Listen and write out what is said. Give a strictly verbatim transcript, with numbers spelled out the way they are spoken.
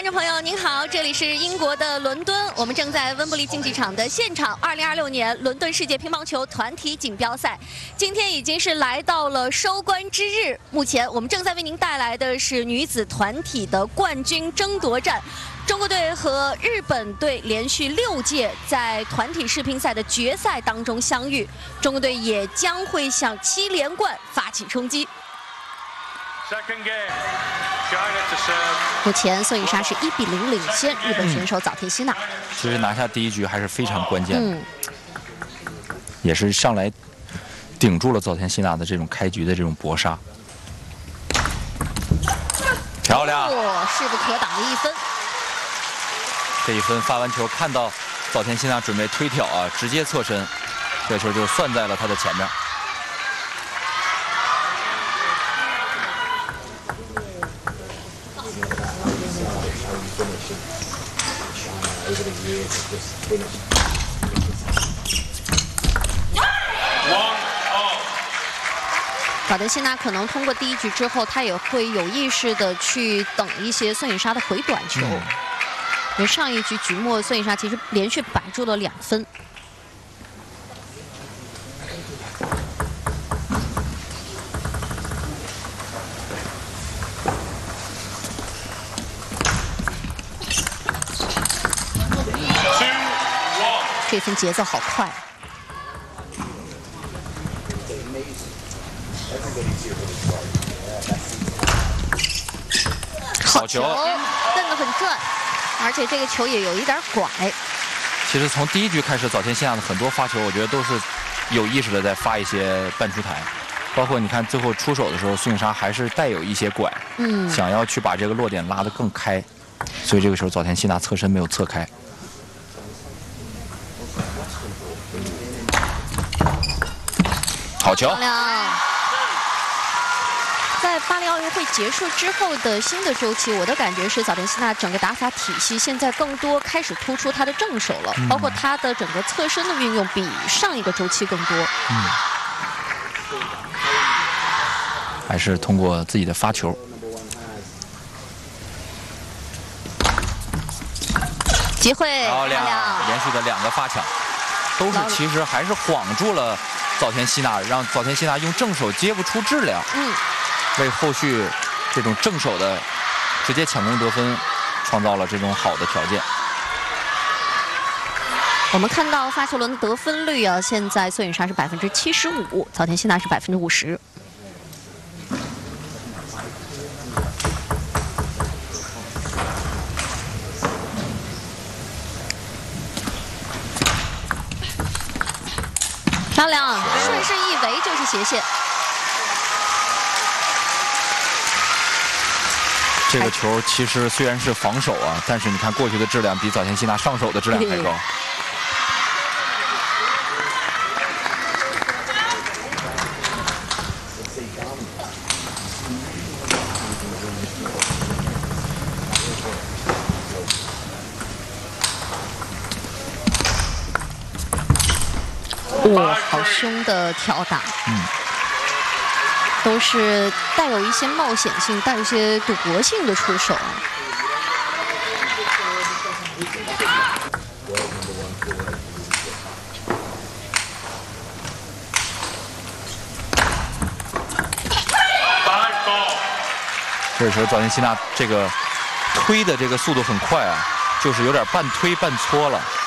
观众朋友您好，这里是英国的伦敦，我们正在温布利竞技场的现场。二零二六年伦敦世界乒乓球团体锦标赛，今天已经是来到了收官之日。目前我们正在为您带来的是女子团体的冠军争夺战。 中国队和日本队连续六届在团体世乒赛的决赛当中相遇，中国队也将会向七连冠发起冲击。目前孙颖莎是一比零领先日本选手早田希娜。 其实拿下第一局还是非常关键的， 嗯、 也是上来顶住了早田希娜的这种开局的这种搏杀，漂亮！ 哦，势不可挡的一分。 这一分发完球，看到早田希娜准备推挑啊，直接侧身，这球就算在了他的前面。 早田希娜可能通过第一局之后，他也会有意识的去等一些孙颖莎的回短球。嗯 因为上一局局末，孙颖莎其实连续摆住了两分。这分节奏好快。好球，蹬得很转。 而且这个球也有一点拐。 其实从第一局开始，早田希娜的很多发球，我觉得都是有意识的在发一些半出台，包括你看最后出手的时候，孙颖莎还是带有一些拐，嗯，想要去把这个落点拉得更开，所以这个时候早田希娜侧身没有侧开。好球！漂亮。 在巴黎奥运会结束之后的新的周期，我的感觉是早田希娜整个打法体系现在更多开始突出她的正手了，嗯、包括她的整个侧身的运用比上一个周期更多。嗯， 还是通过自己的发球。 机会漂亮，连续的两个发抢，都是其实还是晃住了早田希娜，让早田希娜用正手接不出质量。嗯。 为后续这种正手的直接抢攻得分创造了这种好的条件。 我们看到发球轮的得分率啊，现在孙颖莎是百分之七十五，早田希娜是百分之五十。漂亮，顺势一围就是斜线。 这个球其实虽然是防守啊，但是你看过去的质量比早田希娜上手的质量还高。 哇，好凶的挑打！嗯。 都是带有一些冒险性、带有一些赌博性的出手。 这时候早田希娜这个推的这个速度很快啊，就是有点半推半搓了。